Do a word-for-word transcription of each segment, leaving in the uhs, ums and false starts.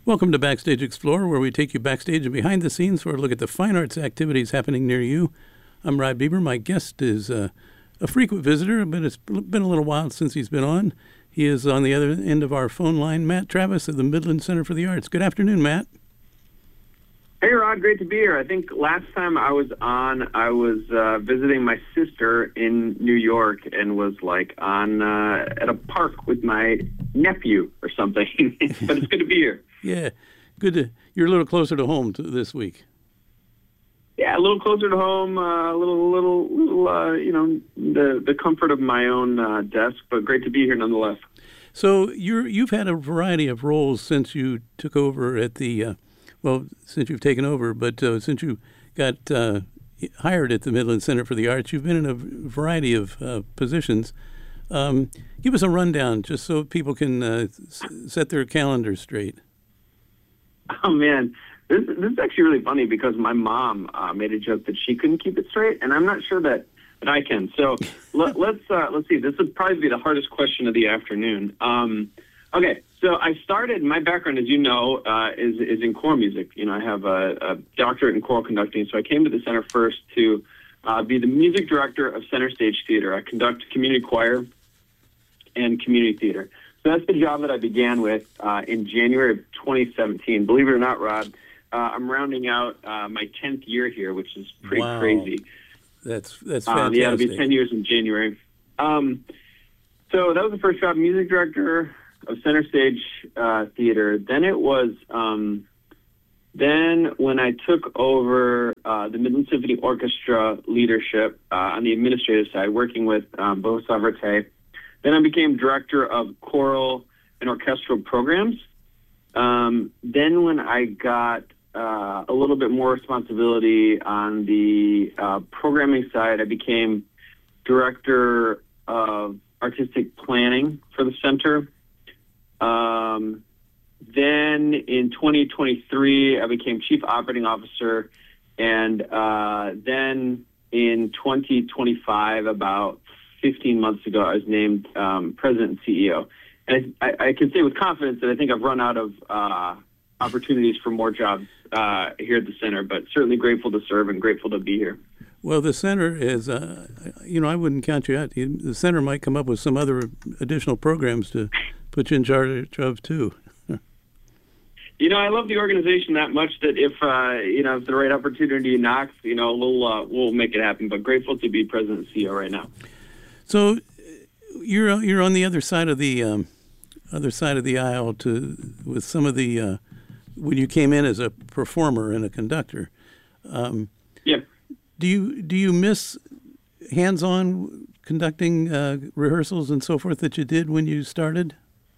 Welcome to Backstage Explorer, where we take you backstage and behind the scenes for a look at the fine arts activities happening near you. I'm Rod Bieber. My guest is uh, a frequent visitor, but it's been a little while since he's been on. He is on the other end of our phone line, Matt Travis of the Midland Center for the Arts. Good afternoon, Matt. Hey, Rod. Great to be here. I think last time I was on, I was uh, visiting my sister in New York and was like on uh, at a park with my nephew or something. But it's good to be here. Yeah, good to. You're a little closer to home to this week. Yeah, a little closer to home, uh, a little, little, little, uh, you know, the the comfort of my own uh, desk. But great to be here nonetheless. So you're you've had a variety of roles since you took over at the. Uh, Well, since you've taken over, but uh, since you got uh, hired at the Midland Center for the Arts, you've been in a variety of uh, positions. Um, give us a rundown, just so people can uh, s- set their calendars straight. Oh, man. This, this is actually really funny because my mom uh, made a joke that she couldn't keep it straight, and I'm not sure that, that I can. So let, let's uh, let's see. This would probably be the hardest question of the afternoon. Um, okay. So I started, my background, as you know, uh, is is in choral music. You know, I have a, a doctorate in choral conducting, so I came to the center first to uh, be the music director of Center Stage Theater. I conduct community choir and community theater. So that's the job that I began with uh, in January of twenty seventeen. Believe it or not, Rod, uh, I'm rounding out uh, my tenth year here, which is pretty wow. crazy. That's that's fantastic. Um, yeah, it'll be ten years in January. Um, so that was the first job, music director of Center Stage uh, Theater. Then it was, um, then when I took over uh, the Midland Symphony Orchestra leadership uh, on the administrative side, working with um, Beau Saverte, then I became director of choral and orchestral programs. Um, then when I got uh, a little bit more responsibility on the uh, programming side, I became director of artistic planning for the center. Um, then in twenty twenty-three, I became chief operating officer. And uh, then in twenty twenty-five, about fifteen months ago, I was named um, president and C E O. And I, I, I can say with confidence that I think I've run out of uh, opportunities for more jobs uh, here at the center, but certainly grateful to serve and grateful to be here. Well, the center is, uh, you know, I wouldn't count you out. The center might come up with some other additional programs to put you in charge of, too. You know, I love the organization that much that if, uh, you know, if the right opportunity knocks, you know, we'll, uh, we'll make it happen. But grateful to be president and C E O right now. So you're you're on the other side of the um, other side of the aisle to with some of the uh, when you came in as a performer and a conductor. Um, yeah. Do you do you miss hands-on conducting uh, rehearsals and so forth that you did when you started?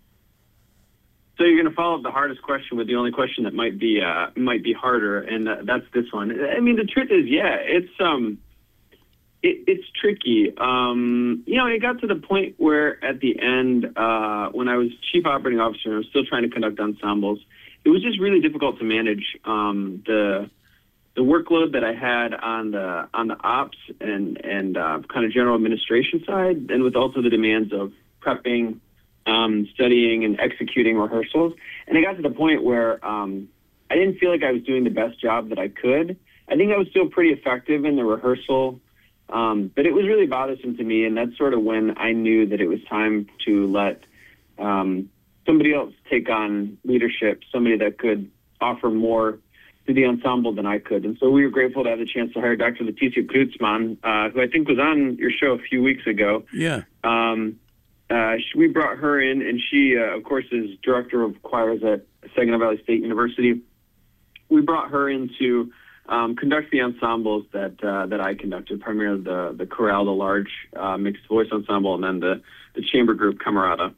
So you're going to follow up the hardest question with the only question that might be uh, might be harder, and uh, that's this one. I mean, the truth is, yeah, it's um, it, it's tricky. Um, you know, it got to the point where at the end, uh, when I was chief operating officer, and I was still trying to conduct ensembles. It was just really difficult to manage um, the the workload that I had on the on the ops and and uh, kind of general administration side, and with also the demands of prepping, um, studying, and executing rehearsals. And it got to the point where um, I didn't feel like I was doing the best job that I could. I think I was still pretty effective in the rehearsal, um, but it was really bothersome to me. And that's sort of when I knew that it was time to let um, somebody else take on leadership, somebody that could offer more to the ensemble than I could. And so we were grateful to have the chance to hire Doctor Leticia Kreutzmann, uh, who I think was on your show a few weeks ago. Yeah. Um, uh, she, we brought her in, and she, uh, of course, is director of choirs at Saginaw Valley State University. We brought her in to um, conduct the ensembles that uh, that I conducted, primarily the the chorale, the large uh, mixed voice ensemble, and then the, the chamber group Camerata.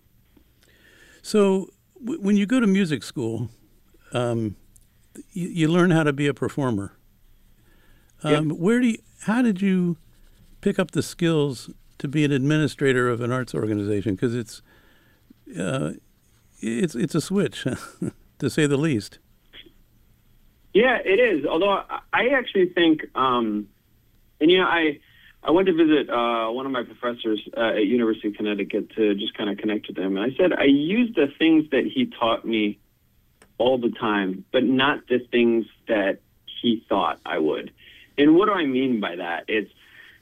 So w- when you go to music school, um, you, you learn how to be a performer. Um, yep. Where do you, how did you pick up the skills to be an administrator of an arts organization? Because it's uh, it's it's a switch, to say the least. Yeah, it is. Although I actually think, um, and you know, I I went to visit uh, one of my professors uh, at University of Connecticut to just kind of connect with him, and I said I used the things that he taught me all the time, but not the things that he thought I would. And what do I mean by that? It's,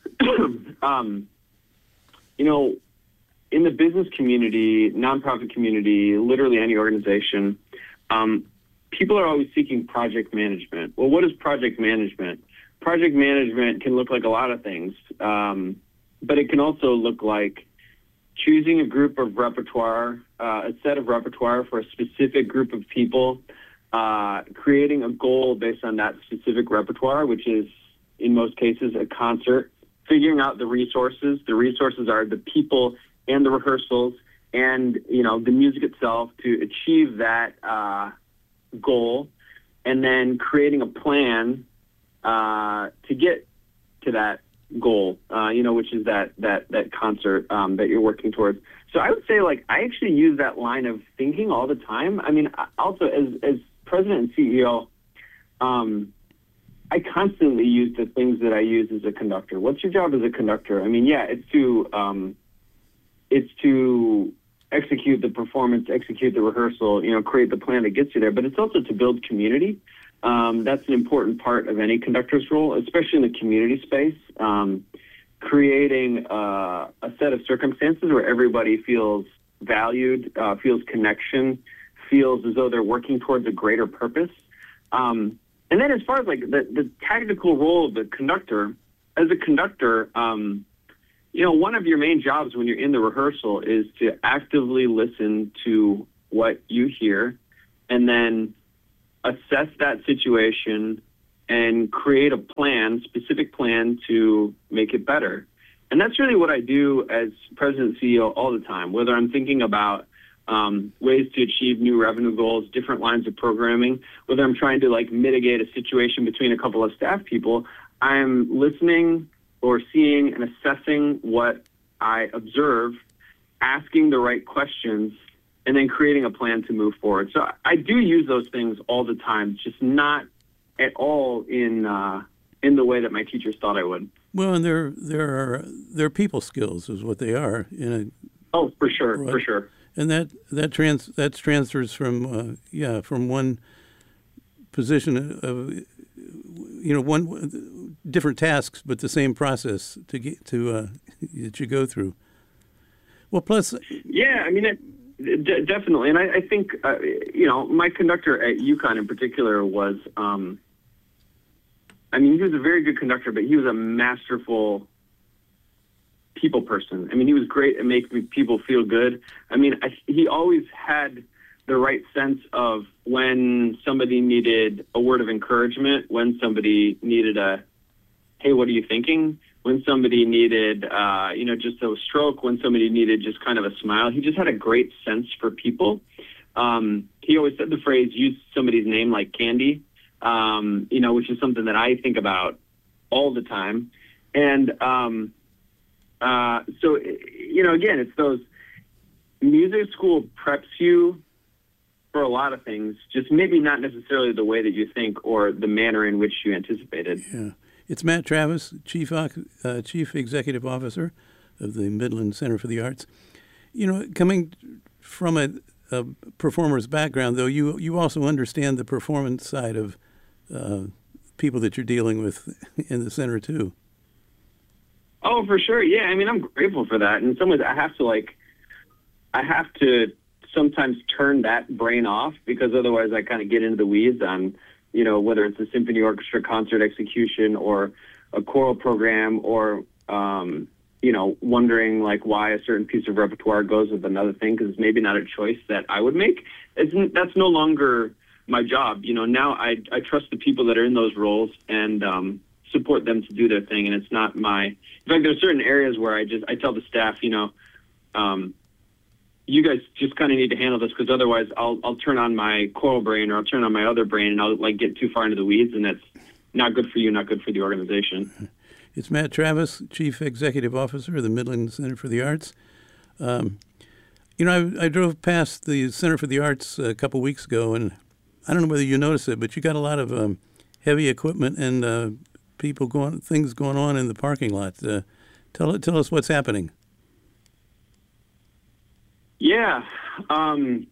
um, you know, in the business community, nonprofit community, literally any organization, um, people are always seeking project management. Well, what is project management? Project management can look like a lot of things, um, but it can also look like choosing a group of repertoire, uh, a set of repertoire for a specific group of people, uh, creating a goal based on that specific repertoire, which is, in most cases, a concert, figuring out the resources. The resources are the people and the rehearsals and, you know, the music itself to achieve that uh, goal, and then creating a plan uh, to get to that goal, uh, you know, which is that that that concert um, that you're working towards. So I would say, like, I actually use that line of thinking all the time. I mean, also as as president and C E O, um, I constantly use the things that I use as a conductor. What's your job as a conductor? I mean, yeah, it's to um, it's to execute the performance, execute the rehearsal, you know, create the plan that gets you there. But it's also to build community. Um, that's an important part of any conductor's role, especially in the community space. Um, creating uh, a set of circumstances where everybody feels valued, uh, feels connection, feels as though they're working towards a greater purpose. Um, and then as far as like the, the tactical role of the conductor, as a conductor, um, you know, one of your main jobs when you're in the rehearsal is to actively listen to what you hear and then assess that situation and create a plan, specific plan to make it better. And that's really what I do as president and C E O all the time, whether I'm thinking about um, ways to achieve new revenue goals, different lines of programming, whether I'm trying to like mitigate a situation between a couple of staff people, I'm listening or seeing and assessing what I observe, asking the right questions, and then creating a plan to move forward. So I do use those things all the time, just not at all in uh, in the way that my teachers thought I would. Well, and they're they're they're people skills is what they are. In a, oh, for sure, right? for sure. And that that trans that transfers from uh, yeah from one position of you know one different tasks, but the same process to get to uh, that you go through. Well, plus yeah, I mean it. D- definitely, and I, I think uh, you know my conductor at UConn in particular was, um, I mean, he was a very good conductor, but he was a masterful people person. I mean, he was great at making people feel good. I mean, I, he always had the right sense of when somebody needed a word of encouragement, when somebody needed a, hey, what are you thinking? When somebody needed, uh, you know, just a stroke, when somebody needed just kind of a smile. He just had a great sense for people. Um, he always said the phrase, use somebody's name like candy, um, you know, which is something that I think about all the time. And um, uh, so, you know, again, it's those music school preps you for a lot of things, just maybe not necessarily the way that you think or the manner in which you anticipated. Yeah. It's Matt Travis, Chief uh, Chief Executive Officer of the Midland Center for the Arts. You know, coming from a, a performer's background, though, you you also understand the performance side of uh, people that you're dealing with in the center too. Oh, for sure. Yeah, I mean, I'm grateful for that. In some ways, I have to like, I have to sometimes turn that brain off because otherwise, I kind of get into the weeds on, you know, whether it's a symphony orchestra concert execution or a choral program or, um, you know, wondering like why a certain piece of repertoire goes with another thing because it's maybe not a choice that I would make. It's, that's no longer my job. You know, now I, I trust the people that are in those roles and um, support them to do their thing. And it's not my, in fact, there's certain areas where I just, I tell the staff, you know, um, you guys just kind of need to handle this because otherwise I'll I'll turn on my choral brain or I'll turn on my other brain and I'll like get too far into the weeds and that's not good for you, not good for the organization. It's Matt Travis, Chief Executive Officer of the Midland Center for the Arts. Um, you know, I, I drove past the Center for the Arts a couple weeks ago and I don't know whether you noticed it, but you got a lot of um, heavy equipment and uh, people going, things going on in the parking lot. Uh, tell tell us what's happening. Yeah, um,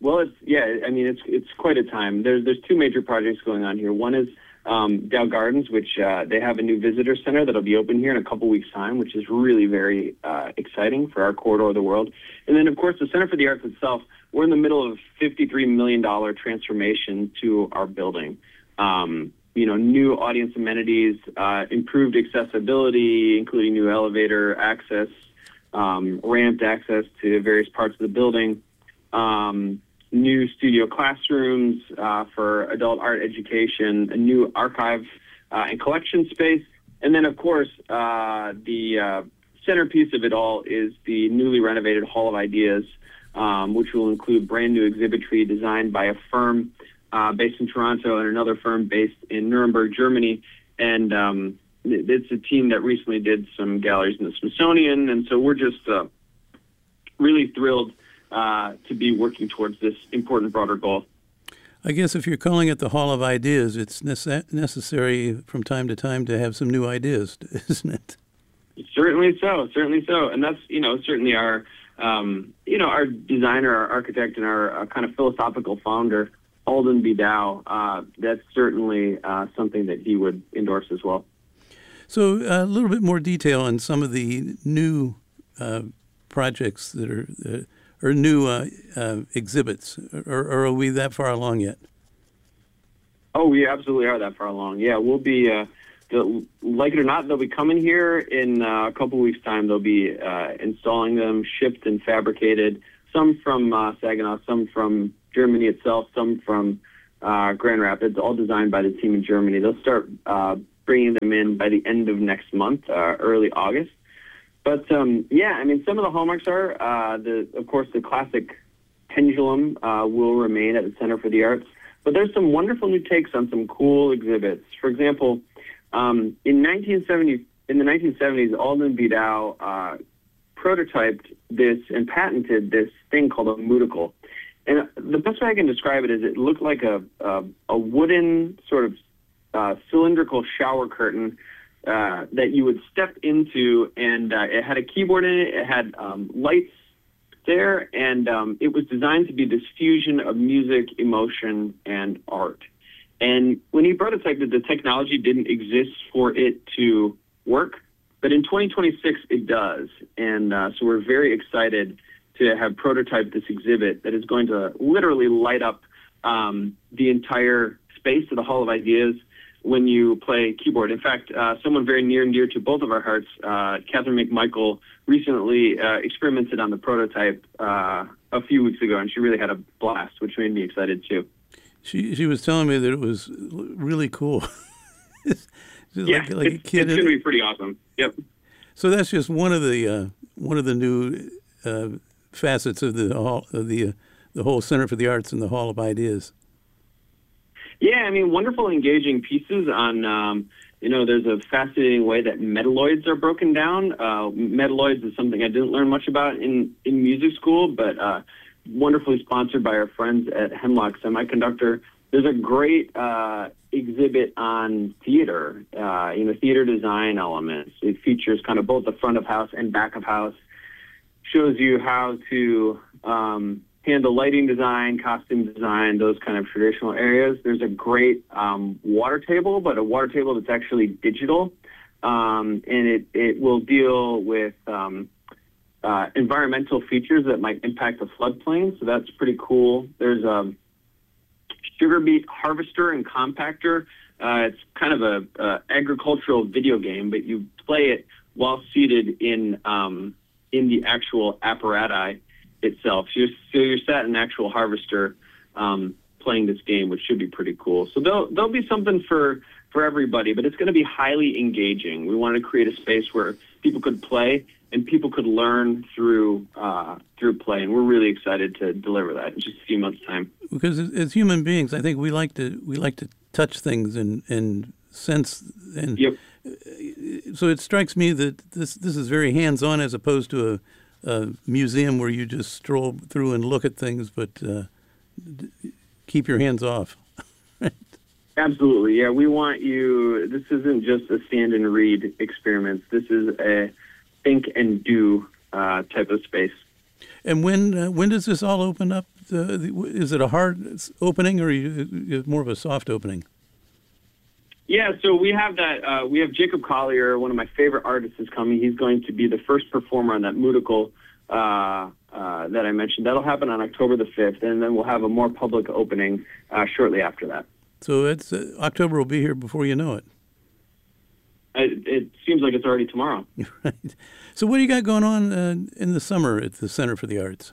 well, it's yeah. I mean, it's it's quite a time. There's there's two major projects going on here. One is um, Dow Gardens, which uh, they have a new visitor center that'll be open here in a couple weeks' time, which is really very uh, exciting for our corridor of the world. And then, of course, the Center for the Arts itself. We're in the middle of fifty-three million dollars transformation to our building. Um, you know, new audience amenities, uh, improved accessibility, including new elevator access, um, ramped access to various parts of the building, um, new studio classrooms uh, for adult art education, a new archive uh, and collection space. And then, of course, uh, the uh, centerpiece of it all is the newly renovated Hall of Ideas, um, which will include brand new exhibitry designed by a firm uh, based in Toronto and another firm based in Nuremberg, Germany. And um, it's a team that recently did some galleries in the Smithsonian. And so we're just uh, really thrilled uh, to be working towards this important, broader goal. I guess if you're calling it the Hall of Ideas, it's nece- necessary from time to time to have some new ideas, isn't it? Certainly so, certainly so. And that's, you know, certainly our, um, you know, our designer, our architect, and our uh, kind of philosophical founder, Alden B. Dow, uh, that's certainly uh, something that he would endorse as well. So uh, a little bit more detail on some of the new uh, projects that are, uh, or new uh, uh, exhibits, or, or are we that far along yet? Oh, we absolutely are that far along. Yeah, we'll be, uh, the, like it or not, they'll be coming here in uh, a couple weeks' time. They'll be uh, installing them, shipped and fabricated, some from uh, Saginaw, some from Germany itself, some from uh, Grand Rapids, all designed by the team in Germany. They'll start uh, bringing them in by the end of next month, uh, early August. But, um, yeah, I mean, some of the hallmarks are, uh, the, of course, the classic pendulum uh, will remain at the Center for the Arts. But there's some wonderful new takes on some cool exhibits. For example, um, in nineteen seventy, in the nineteen seventies, Alden B. Dow uh, prototyped this and patented this thing called a moodicle. And the best way I can describe it is it looked like a a, a wooden sort of uh, cylindrical shower curtain uh, that you would step into, and uh, it had a keyboard in it. It had um, lights there, and um, it was designed to be this fusion of music, emotion, and art. And when he prototyped it, the technology didn't exist for it to work. But in twenty twenty-six, it does. And uh, so we're very excited to have prototyped this exhibit that is going to literally light up um, the entire space of the Hall of Ideas when you play keyboard. In fact, uh, someone very near and dear to both of our hearts, uh, Catherine McMichael, recently uh, experimented on the prototype uh, a few weeks ago, and she really had a blast, which made me excited too. She she was telling me that it was really cool. Yeah, like, like it's, a kid. It's going to be pretty awesome. Yep. So that's just one of the uh, one of the new uh, facets of the hall, of the uh, the whole Center for the Arts and the Hall of Ideas. Yeah, I mean, wonderful, engaging pieces on. Um, you know, there's a fascinating way that metalloids are broken down. Uh, metalloids is something I didn't learn much about in in music school, but uh, wonderfully sponsored by our friends at Hemlock Semiconductor. There's a great uh, exhibit on theater, uh, you know, theater design elements. It features kind of both the front of house and back of house, shows you how to um, handle lighting design, costume design, those kind of traditional areas. There's a great um, water table, but a water table that's actually digital, um, and it, it will deal with um, uh, environmental features that might impact the floodplain, so that's pretty cool. There's a sugar beet harvester and compactor. Uh, it's kind of a, a agricultural video game, but you play it while seated in um, in the actual apparatus itself. So you're, so you're sat in an actual harvester um, playing this game, which should be pretty cool. So there'll, there'll be something for, for everybody, but it's going to be highly engaging. We wanted to create a space where people could play and people could learn through uh, through play, and we're really excited to deliver that in just a few months' time. Because as human beings, I think we like to we like to touch things and, and sense, and yep. So it strikes me that this this is very hands-on as opposed to a, a museum where you just stroll through and look at things, but uh, keep your hands off. Absolutely, yeah. We want you. This isn't just a stand and read experience. This is a think and do uh, type of space. And when uh, when does this all open up? Uh, is it a hard opening or is it more of a soft opening? Yeah, so we have that. Uh, we have Jacob Collier, one of my favorite artists, is coming. He's going to be the first performer on that musical uh, uh, that I mentioned. That'll happen on October the fifth, and then we'll have a more public opening uh, shortly after that. So it's uh, October will be here before you know it. It, it seems like it's already tomorrow. Right. So what do you got going on uh, in the summer at the Center for the Arts?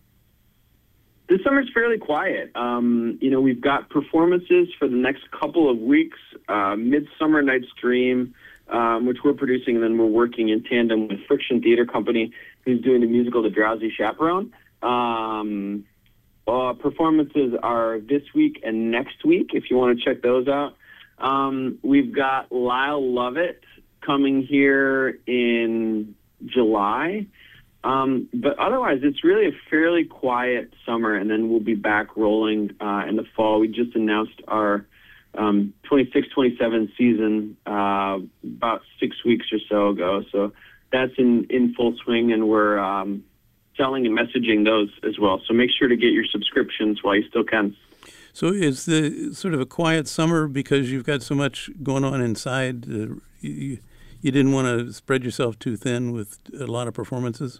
This summer's fairly quiet. Um, you know, we've got performances for the next couple of weeks. Uh, Midsummer Night's Dream, um, which we're producing, and then we're working in tandem with Friction Theater Company, who's doing the musical The Drowsy Chaperone. Um, uh, performances are this week and next week, if you want to check those out. Um, we've got Lyle Lovett coming here in July. Um, but otherwise, it's really a fairly quiet summer, and then we'll be back rolling uh, in the fall. We just announced our um, twenty-six twenty-seven season uh, about six weeks or so ago. So that's in, in full swing, and we're um, selling and messaging those as well. So make sure to get your subscriptions while you still can. So is the sort of a quiet summer because you've got so much going on inside? Uh, you, you didn't want to spread yourself too thin with a lot of performances?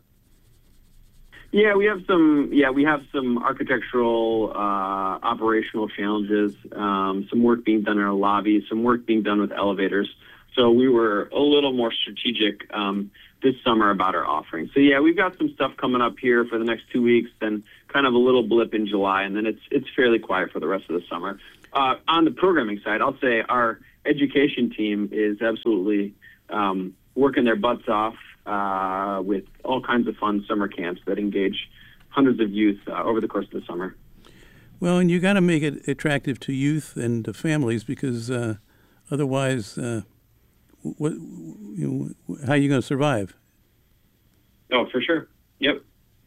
Yeah, we have some. Yeah, we have some architectural, uh, operational challenges. Um, some work being done in our lobby. Some work being done with elevators. So we were a little more strategic um, this summer about our offering. So yeah, we've got some stuff coming up here for the next two weeks. Then kind of a little blip in July, and then it's it's fairly quiet for the rest of the summer. Uh, on the programming side, I'll say our education team is absolutely um, working their butts off. Uh, with all kinds of fun summer camps that engage hundreds of youth uh, over the course of the summer. Well, and you got to make it attractive to youth and to families because uh, otherwise, uh, what you know, how are you going to survive? Oh, for sure. Yep.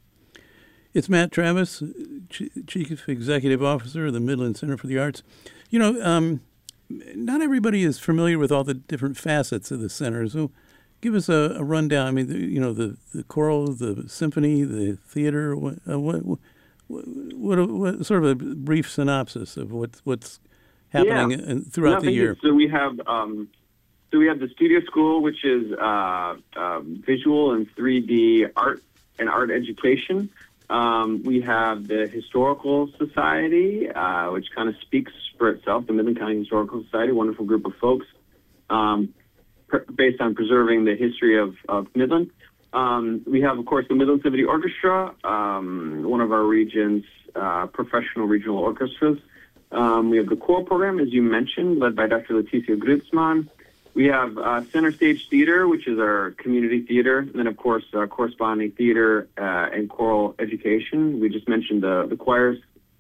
It's Matt Travis, Chief Executive Officer of the Midland Center for the Arts. You know, um, not everybody is familiar with all the different facets of the center, so give us a, a rundown. I mean, the, you know, the, the choral, the symphony, the theater. What, uh, what, what, what, what sort of a brief synopsis of what's what's happening yeah. throughout no, the year? So we have um, so we have the Studio School, which is uh, um, visual and three D art and art education. Um, we have the Historical Society, uh, which kind of speaks for itself. The Midland County Historical Society, a wonderful group of folks. Um, based on preserving the history of, of Midland. Um, we have, of course, the Midland Symphony Orchestra, um, one of our region's uh, professional regional orchestras. Um, we have the choral program, as you mentioned, led by Doctor Leticia Grutzman. We have uh, Center Stage Theater, which is our community theater, and then, of course, uh, corresponding theater uh, and choral education. We just mentioned the, the choirs.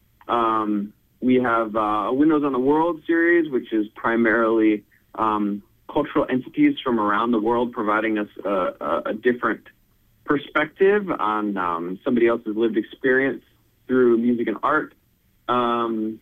Um, we have uh, a Windows on the World series, which is primarily um, cultural entities from around the world providing us a, a, a different perspective on um, somebody else's lived experience through music and art. Um,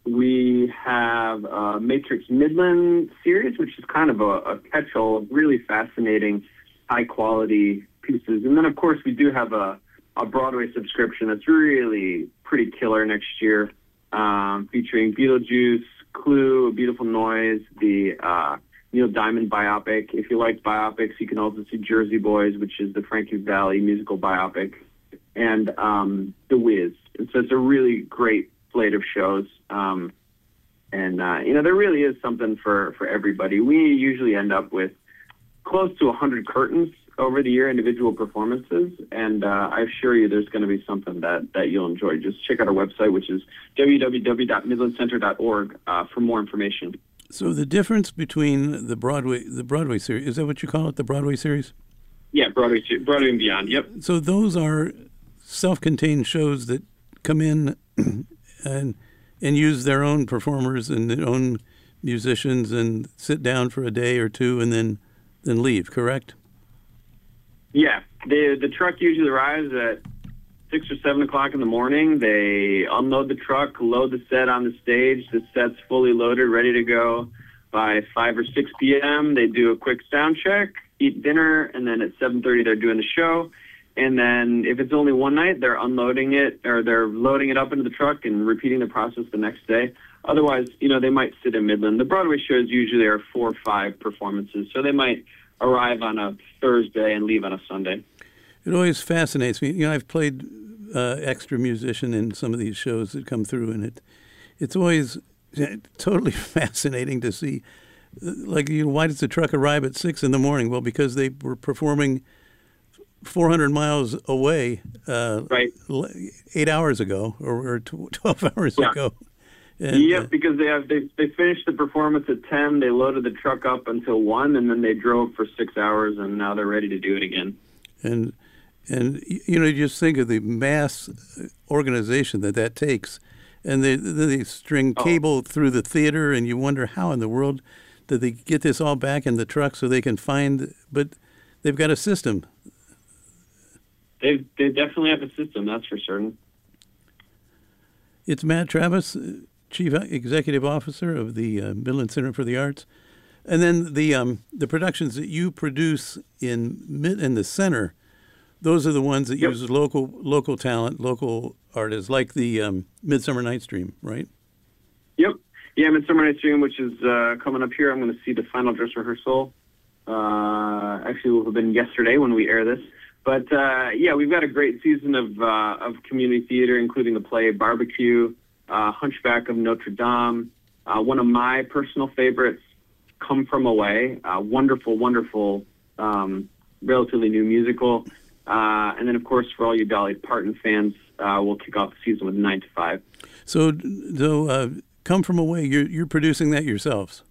we have a Matrix Midland series, which is kind of a, a catch-all of really fascinating, high-quality pieces. And then, of course, we do have a, a Broadway subscription that's really pretty killer next year, um, featuring Beetlejuice, Clue, A Beautiful Noise, the uh, Neil Diamond biopic. If you like biopics, you can also see Jersey Boys, which is the Frankie Valli musical biopic, and um, The Wiz. And so it's a really great slate of shows. Um, and, uh, you know, there really is something for, for everybody. We usually end up with close to one hundred curtains over the year, individual performances. And uh, I assure you there's going to be something that, that you'll enjoy. Just check out our website, which is w w w dot midland center dot org uh, for more information. So the difference between the Broadway the Broadway series, is that what you call it, the Broadway series? Yeah, Broadway, Broadway and Beyond, yep. So those are self-contained shows that come in and and use their own performers and their own musicians and sit down for a day or two and then then leave, correct? Yeah, the the truck usually arrives at six or seven o'clock in the morning. They unload the truck, load the set on the stage. The set's fully loaded, ready to go. By five or six p.m., they do a quick sound check, eat dinner, and then at seven thirty they're doing the show. And then if it's only one night, they're unloading it or they're loading it up into the truck and repeating the process the next day. Otherwise, you know, they might sit in Midland. The Broadway shows usually are four or five performances, so they might arrive on a Thursday and leave on a Sunday. It always fascinates me. You know, I've played uh, extra musician in some of these shows that come through, and it it's always totally fascinating to see. Like, you know, why does the truck arrive at six in the morning? Well, because they were performing four hundred miles away, uh, right, eight hours ago or, or twelve hours yeah. ago. And, yep, uh, because they have they they finished the performance at ten. They loaded the truck up until one, and then they drove for six hours, and now they're ready to do it again. And and you know, you just think of the mass organization that that takes, and they they string cable oh. through the theater, and you wonder how in the world did they get this all back in the truck so they can find. But they've got a system. They they definitely have a system, that's for certain. It's Matt Travis, Chief Executive Officer of the uh, Midland Center for the Arts, and then the um, the productions that you produce in mid in the center. Those are the ones that yep. use local local talent, local artists, like the um, Midsummer Night's Dream, right? Yep. Yeah, Midsummer Night's Dream, which is uh, coming up here. I'm going to see the final dress rehearsal. Uh, actually, it will have been yesterday when we air this. But, uh, yeah, we've got a great season of uh, of community theater, including the play Barbecue, uh, Hunchback of Notre Dame, uh, one of my personal favorites, Come From Away, uh, wonderful, wonderful, um, relatively new musical. Uh, and then, of course, for all you Dolly Parton fans, uh, we'll kick off the season with nine to five. So, so uh, Come From Away, you're, you're producing that yourselves?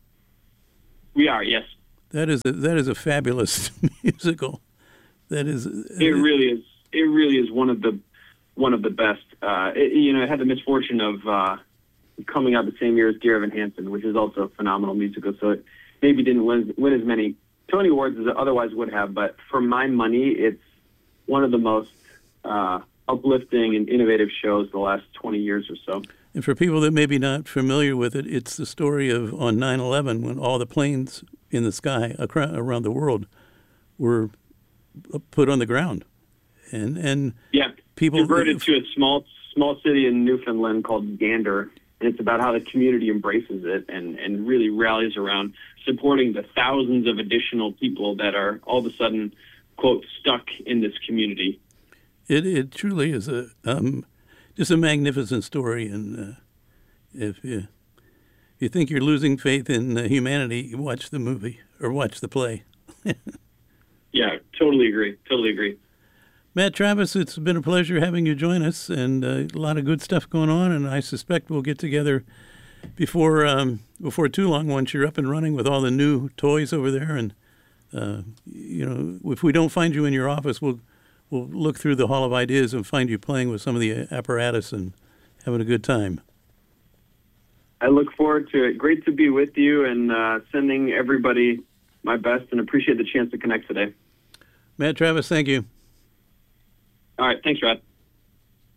We are, yes. That is a, that is a fabulous musical. That is, it really is. It really is one of the one of the best. Uh, it, you know, it had the misfortune of uh, coming out the same year as Dear Evan Hansen, which is also a phenomenal musical. So it maybe didn't win, win as many Tony Awards as it otherwise would have. But for my money, it's one of the most uh, uplifting and innovative shows the last twenty years or so. And for people that may be not familiar with it, it's the story of on nine eleven when all the planes in the sky around the world were put on the ground, and and yeah, people converted to a small small city in Newfoundland called Gander, and it's about how the community embraces it and and really rallies around supporting the thousands of additional people that are all of a sudden, quote, stuck in this community. It it truly is a um, just a magnificent story, and uh, if you if you think you're losing faith in uh, humanity, watch the movie or watch the play. Yeah, totally agree. Totally agree. Matt Travis, it's been a pleasure having you join us, and uh, a lot of good stuff going on. And I suspect we'll get together before um, before too long once you're up and running with all the new toys over there. And uh, you know, if we don't find you in your office, we'll we'll look through the Hall of Ideas and find you playing with some of the apparatus and having a good time. I look forward to it. Great to be with you, and uh, sending everybody my best, and appreciate the chance to connect today. Matt Travis, thank you. All right. Thanks, Rod.